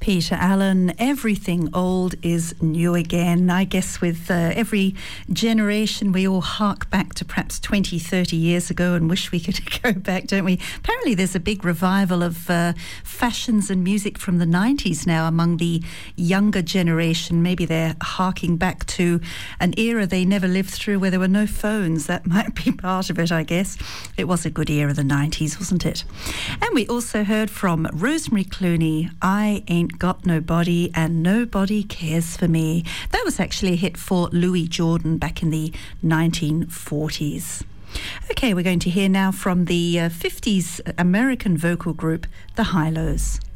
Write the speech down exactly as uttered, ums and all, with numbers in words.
Peter Allen, everything old is new again. I guess with uh, every generation we all hark back to perhaps twenty, thirty years ago and wish we could go back, don't we? Apparently there's a big revival of uh, fashions and music from the nineties now among the younger generation. Maybe they're harking back to an era they never lived through where there were no phones. That might be part of it, I guess. It was a good era, the nineties, wasn't it? And we also heard from Rosemary Clooney, I Ain't Got Nobody and Nobody Cares for Me. That was actually a hit for Louis Jordan back in the nineteen forties. Okay, we're going to hear now from the uh, fifties American vocal group, the Hi-Lo's.